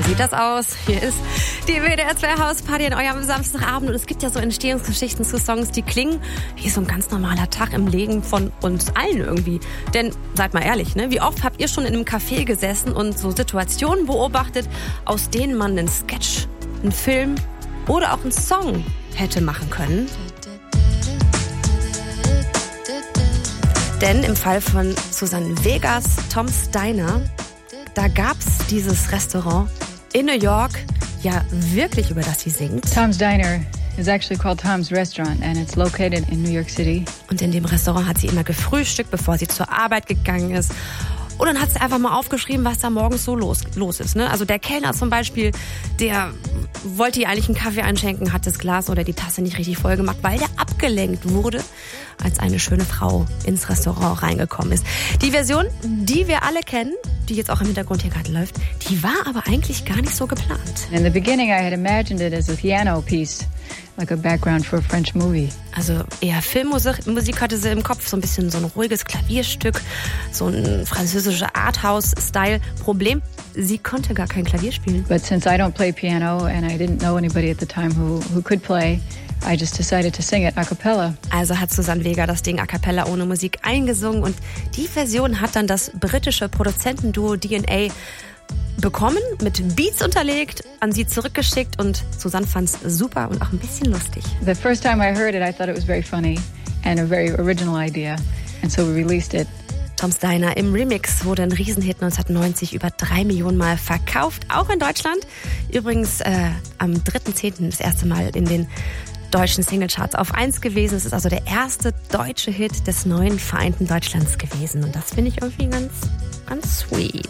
sieht das aus. Hier ist die WDR 2 Hausparty an eurem Samstagabend. Und es gibt ja so Entstehungsgeschichten zu Songs, die klingen wie so ein ganz normaler Tag im Leben von uns allen irgendwie. Denn, seid mal ehrlich, ne? Wie oft habt ihr schon in einem Café gesessen und so Situationen beobachtet, aus denen man einen Sketch, einen Film oder auch einen Song hätte machen können? Denn im Fall von Susanne Vegas, Tom's Diner, da gab's dieses Restaurant in New York, ja wirklich, über das sie singt. Tom's Diner is actually called Tom's Restaurant and it's located in New York City. Und in dem Restaurant hat sie immer gefrühstückt, bevor sie zur Arbeit gegangen ist. Und dann hat sie einfach mal aufgeschrieben, was da morgens so los ist. Ne? Also der Kellner zum Beispiel, der wollte ihr eigentlich einen Kaffee einschenken, hat das Glas oder die Tasse nicht richtig voll gemacht, weil der abgelenkt wurde, als eine schöne Frau ins Restaurant reingekommen ist. Die Version, die wir alle kennen, die jetzt auch im Hintergrund hier gerade läuft, die war aber eigentlich gar nicht so geplant. In the beginning I had imagined it as a piano piece, like a background for a French movie. Also eher Filmmusik hatte sie im Kopf, so ein bisschen so ein ruhiges Klavierstück, so ein französischer Arthouse-Style. Problem, sie konnte gar kein Klavier spielen. But since I don't play piano and I didn't know anybody at the time who could play, I just decided to sing it a cappella. Also hat Susanne Vega das Ding a cappella ohne Musik eingesungen und die Version hat dann das britische Produzentenduo DNA bekommen, mit Beats unterlegt, an sie zurückgeschickt und Susanne fand's super und auch ein bisschen lustig. The first time I heard it, I thought it was very funny and a very original idea, and so we released it. Tom's Diner im Remix wurde ein Riesenhit 1990, über 3 Millionen Mal verkauft, auch in Deutschland. Übrigens am 3.10. das erste Mal in den deutschen Singlecharts auf 1 gewesen. Es ist also der erste deutsche Hit des neuen vereinten Deutschlands gewesen und das finde ich irgendwie ganz, ganz sweet.